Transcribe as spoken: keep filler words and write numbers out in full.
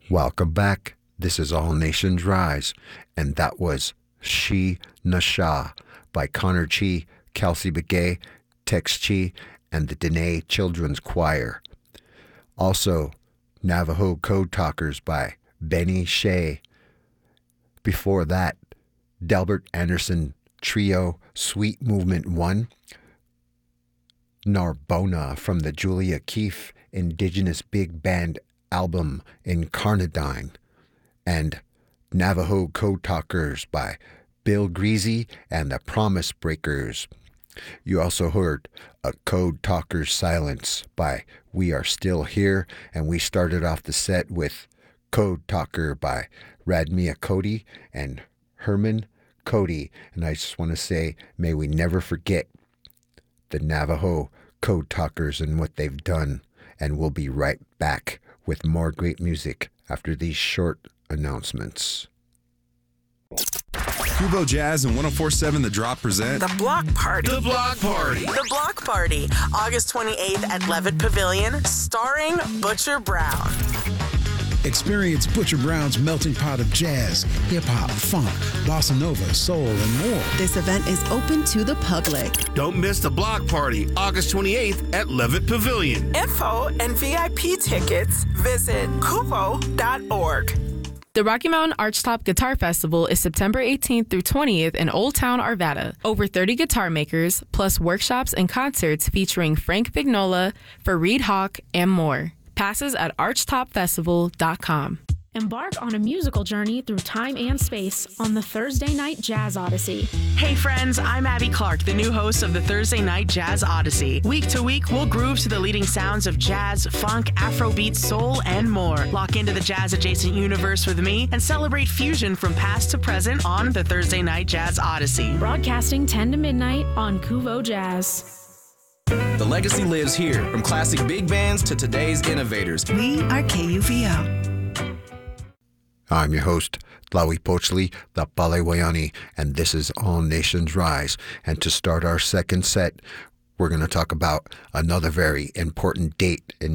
Welcome back. This is All Nations Rise, and that was She Nasha by Connor Chi, Kelsey Begay, Tex Chi, and the Dene Children's Choir. Also, Navajo Code Talkers by Benny Shea. Before that, Delbert Anderson Trio, Sweet Movement one, Narbona from the Julia Keefe Indigenous Big Band album Incarnadine, and Navajo Code Talkers by Bill Greasy and the Promise Breakers. You also heard a Code Talkers Silence by We Are Still Here, and we started off the set with Code Talker by Radmia Cody and Herman Cody. And I just want to say, may we never forget the Navajo Code Talkers and what they've done. And we'll be right back with more great music after these short announcements. Kubo Jazz and one oh four point seven The Drop present The Block Party. The Block Party. The Block Party, August twenty-eighth at Levitt Pavilion, starring Butcher Brown. Experience Butcher Brown's melting pot of jazz, hip-hop, funk, bossa nova, soul, and more. This event is open to the public. Don't miss the Block Party, August twenty-eighth at Levitt Pavilion. Info and V I P tickets, visit kuvo dot org. The Rocky Mountain Archtop Guitar Festival is September eighteenth through twentieth in Old Town, Arvada. Over thirty guitar makers, plus workshops and concerts featuring Frank Vignola, Fareed Hawk, and more. Passes at archtop festival dot com. Embark on a musical journey through time and space on the Thursday Night Jazz Odyssey. Hey friends, I'm Abby Clark, the new host of the Thursday Night Jazz Odyssey. Week to week, we'll groove to the leading sounds of jazz, funk, Afrobeat, soul, and more. Lock into the jazz-adjacent universe with me and celebrate fusion from past to present on the Thursday Night Jazz Odyssey. Broadcasting ten to midnight on Kuvo Jazz. The legacy lives here, from classic big bands to today's innovators. We are K U V O. I'm your host, Lawi Pochli, the Balewayani, and this is All Nations Rise. And to start our second set, we're going to talk about another very important date in